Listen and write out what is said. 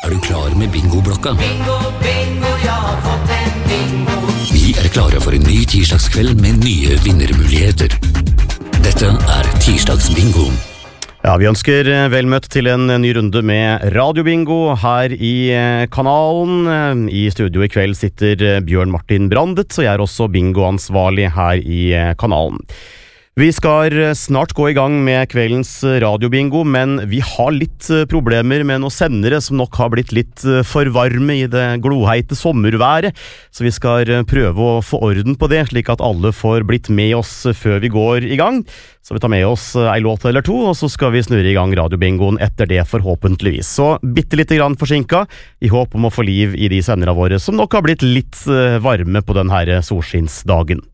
du klar med bingoblokka? Bingo, bingo, jeg har fått en bingo. Vi klare for en ny tirsdagskveld med nye vinnermuligheter. Dette tirsdagsbingo. Ja, vi ønsker vel møtt til en ny runde med radiobingo her i kanalen. I studio i kveld sitter Bjørn Martin Brandet, så jeg også bingoansvarlig her i kanalen. Vi skal snart gå i gang med kveldens radiobingo, men vi har litt problemer med noen sendere som nok har blitt litt for varme i det gloheite sommerværet, så vi skal prøve å få orden på det, slik at alle får blitt med oss før vi går i gang. Så vi tar med oss en låt eller to, og så skal vi snurre i gang radiobingoen etter det forhåpentligvis. Så bitte litt grann forsinket, i håp om å få liv i de sendere våre som nok har blitt litt varme på denne solskinnsdagen.